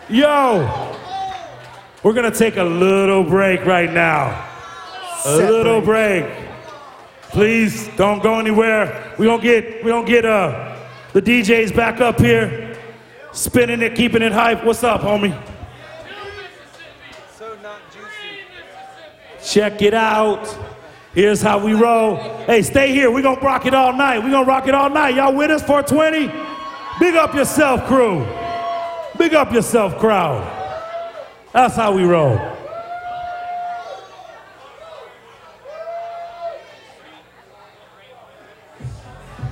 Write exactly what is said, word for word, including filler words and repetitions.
Yo, we're gonna take a little break right now. A Set little break. break. Please don't go anywhere. We gonna get we gonna get uh the D Js back up here, spinning it, keeping it hype. What's up, homie? So not juicy. Check it out. Here's how we roll. Hey, stay here. We gonna rock it all night. We gonna rock it all night. Y'all with us for twenty? Big up yourself, crew. Big up yourself, crowd. That's how we roll.